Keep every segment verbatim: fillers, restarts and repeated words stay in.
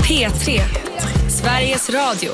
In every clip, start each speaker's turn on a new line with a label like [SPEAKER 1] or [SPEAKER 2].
[SPEAKER 1] P tre, Sveriges Radio.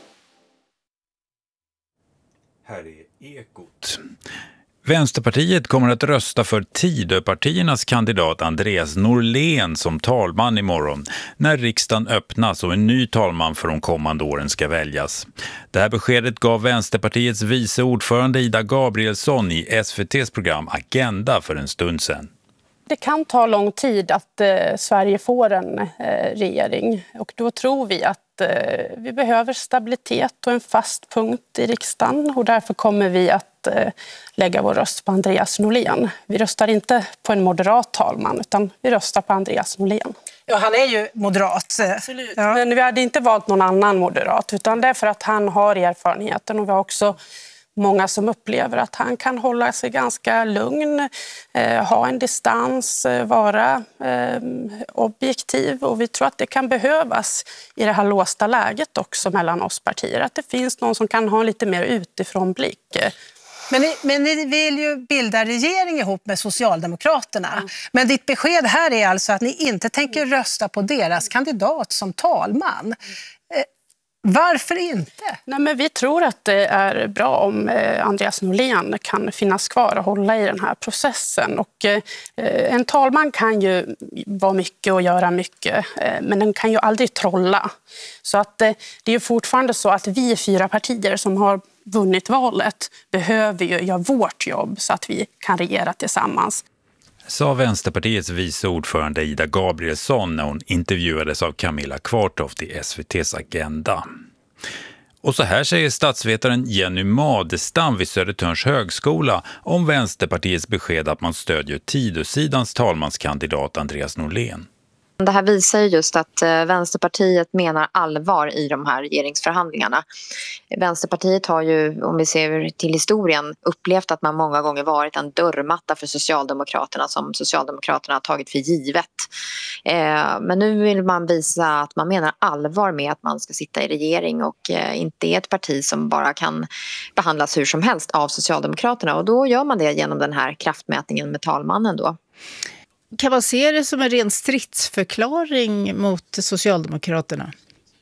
[SPEAKER 2] Här är Ekot. Vänsterpartiet kommer att rösta för Tidöpartiernas kandidat Andreas Norlén som talman imorgon när riksdagen öppnas och en ny talman för de kommande åren ska väljas. Det här beskedet gav Vänsterpartiets vice ordförande Ida Gabrielsson i S V T:s program Agenda för en stund sedan.
[SPEAKER 3] Det kan ta lång tid att eh, Sverige får en eh, regering och då tror vi att eh, vi behöver stabilitet och en fast punkt i riksdagen och därför kommer vi att eh, lägga vår röst på Andreas Norlén. Vi röstar inte på en moderat talman utan vi röstar på Andreas Norlén.
[SPEAKER 4] Ja, han är ju moderat.
[SPEAKER 3] Absolut. Ja. Men vi hade inte valt någon annan moderat utan det är för att han har erfarenheten och vi har också många som upplever att han kan hålla sig ganska lugn, eh, ha en distans, eh, vara eh, objektiv och vi tror att det kan behövas i det här låsta läget också mellan oss partier. Att det finns någon som kan ha en lite mer utifrån blick.
[SPEAKER 4] Men ni, men ni vill ju bilda regering ihop med Socialdemokraterna. Mm. Men ditt besked här är alltså att ni inte tänker rösta på deras kandidat som talman. Mm. Varför inte?
[SPEAKER 3] Nej, men vi tror att det är bra om eh, Andreas Norlén kan finnas kvar och hålla i den här processen. Och, eh, en talman kan ju vara mycket och göra mycket, eh, men den kan ju aldrig trolla. Så att, eh, det är ju fortfarande så att vi fyra partier som har vunnit valet behöver ju göra vårt jobb så att vi kan regera tillsammans.
[SPEAKER 2] Sa Vänsterpartiets vice ordförande Ida Gabrielsson när hon intervjuades av Camilla Kvartoft i S V T:s Agenda. Och så här säger statsvetaren Jenny Madestam vid Södertörns högskola om Vänsterpartiets besked att man stödjer Tidösidans talmanskandidat Andreas Norlén.
[SPEAKER 5] Det här visar just att Vänsterpartiet menar allvar i de här regeringsförhandlingarna. Vänsterpartiet har ju, om vi ser till historien, upplevt att man många gånger varit en dörrmatta för Socialdemokraterna som Socialdemokraterna har tagit för givet. Men nu vill man visa att man menar allvar med att man ska sitta i regering och inte är ett parti som bara kan behandlas hur som helst av Socialdemokraterna. Och då gör man det genom den här kraftmätningen med talmannen då.
[SPEAKER 6] Kan man se det som en ren stridsförklaring mot Socialdemokraterna?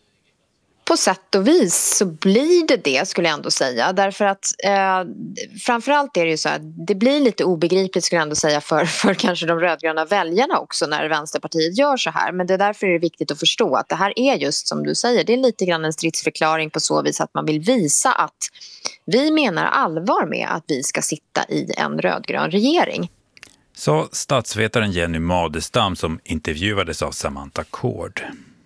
[SPEAKER 5] På sätt och vis så blir det det, skulle jag ändå säga. Därför att eh, framförallt är det ju så att det blir lite obegripligt, skulle jag ändå säga, för, för kanske de rödgröna väljarna också när Vänsterpartiet gör så här. Men det är därför är det viktigt att förstå att det här är just som du säger, det är lite grann en stridsförklaring på så vis att man vill visa att vi menar allvar med att vi ska sitta i en rödgrön regering.
[SPEAKER 2] Sa statsvetaren Jenny Madestam som intervjuades av Samantha Kord.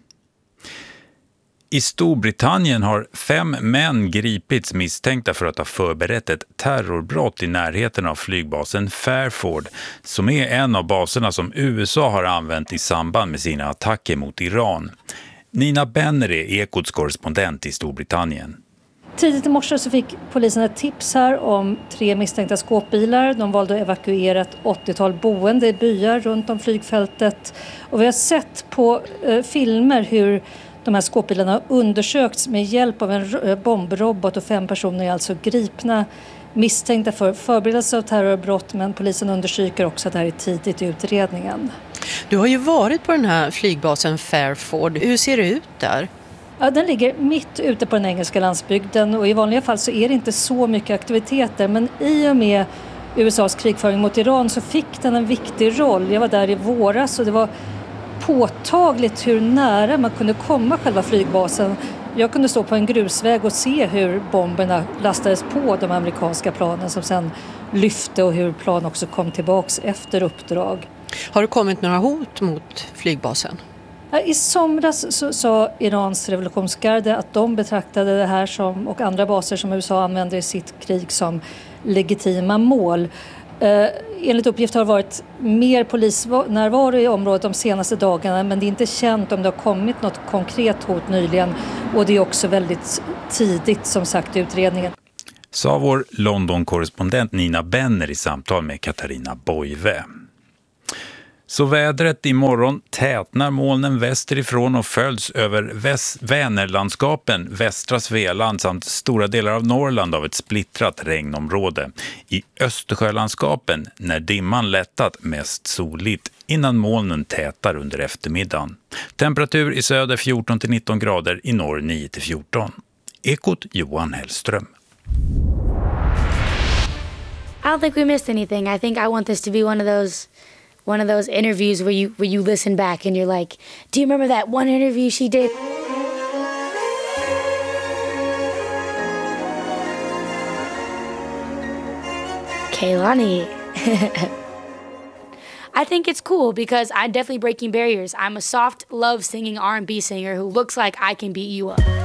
[SPEAKER 2] I Storbritannien har fem män gripits misstänkta för att ha förberett ett terrorbrott i närheten av flygbasen Fairford som är en av baserna som U S A har använt i samband med sina attacker mot Iran. Nina Benner är Ekots korrespondent i Storbritannien.
[SPEAKER 7] Tidigt i morse så fick polisen ett tips här om tre misstänkta skåpbilar. De valde att evakuera ett åttiotal boende i byar runt om flygfältet. Och vi har sett på eh, filmer hur de här skåpbilarna har undersökts med hjälp av en bombrobot och fem personer är alltså gripna misstänkta för förberedelse av terrorbrott, men polisen understryker också att det här är tidigt i utredningen.
[SPEAKER 8] Du har ju varit på den här flygbasen Fairford. Hur ser det ut där?
[SPEAKER 7] Ja, den ligger mitt ute på den engelska landsbygden och i vanliga fall så är det inte så mycket aktiviteter, men i och med U S A:s krigföring mot Iran så fick den en viktig roll. Jag var där i våras och det var påtagligt hur nära man kunde komma själva flygbasen. Jag kunde stå på en grusväg och se hur bomberna lastades på de amerikanska planen som sedan lyfte och hur plan också kom tillbaks efter uppdrag.
[SPEAKER 8] Har det kommit några hot mot flygbasen?
[SPEAKER 7] I somras så sa Irans revolutionsgarde att de betraktade det här som, och andra baser som U S A använder i sitt krig som legitima mål. Eh, enligt uppgift har det varit mer polisnärvaro i området de senaste dagarna, men det är inte känt om det har kommit något konkret hot nyligen och det är också väldigt tidigt som sagt i utredningen.
[SPEAKER 2] Sa vår London-korrespondent Nina Benner i samtal med Katarina Boive. Så vädret imorgon tätnar molnen västerifrån och följs över väs- Vänerlandskapen, västra Svealand samt stora delar av Norrland av ett splittrat regnområde. I Östersjölandskapen när dimman lättat mest soligt innan molnen tätar under eftermiddagen. Temperatur i söder fjorton till nitton grader, i norr nio till fjorton. Ekot Johan Hellström.
[SPEAKER 9] I don't think we missed anything. I think I want this to be one of those one of those interviews where you where you listen back and you're like, do you remember that one interview she did? Kehlani. I think it's cool because I'm definitely breaking barriers. I'm a soft love singing R and B singer who looks like I can beat you up.